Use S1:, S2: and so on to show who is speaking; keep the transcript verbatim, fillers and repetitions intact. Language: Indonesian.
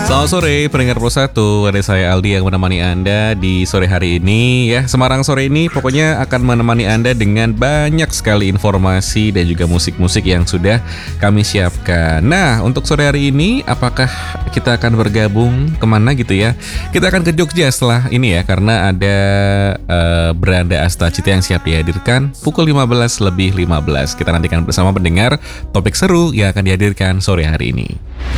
S1: Selamat sore pendengar Pro satu, ada saya Aldi yang menemani Anda di sore hari ini ya. Semarang sore ini pokoknya akan menemani Anda dengan banyak sekali informasi dan juga musik-musik yang sudah kami siapkan. Nah, untuk sore hari ini apakah kita akan bergabung kemana gitu ya? Kita akan ke Jogja setelah ini ya, karena ada uh, Beranda Astacita yang siap dihadirkan pukul lima belas lebih lima belas. Kita nantikan bersama pendengar topik seru yang akan dihadirkan sore hari ini.